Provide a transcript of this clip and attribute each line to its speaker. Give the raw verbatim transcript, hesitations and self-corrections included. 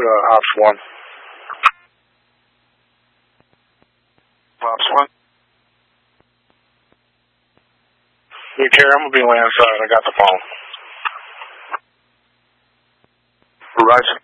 Speaker 1: uh, Ops one. Ops one. You care? I'm going to be landside. I got the phone. Verizon.